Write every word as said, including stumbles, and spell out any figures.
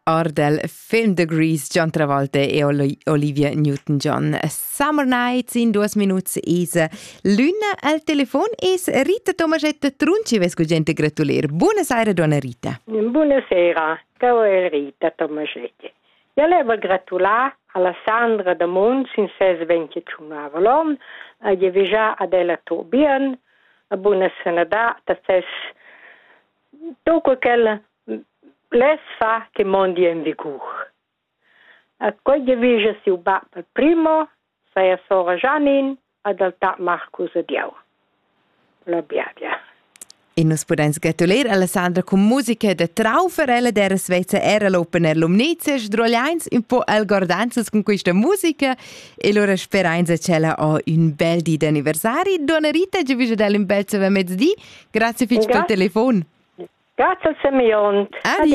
Or del film The Grease, John Travolta e Oli- Olivia Newton-John. Summer Nights in due minuti is l'una al telefon is Rita Tomaschetta Trunci, vesco gente gratulier. Buonasera, donna Rita. Buonasera, ciao Rita Tomaschetti. Io levo gratulare alla Sandra da Mons in ses venticinque l'anno, a Jevigia Adela Tobian, a buona sanità, da ses tutto quel les fa che mondi in vigor. A coi Jevigia si uba per primo, sei a Sora Janin, ad alta Marcus Diau. La Biadia. E nos podens gratulier Alessandra con musica de Trauferella dera Svezia era l'opener l'omnizia sdrogliains un po' al gordanzas con questa musica e loro speranza c'è o un bel di d'anniversari. Donna Rita, ci vede un bel mezzodì. Grazie fitch pel telefon. Grazie al Semyon.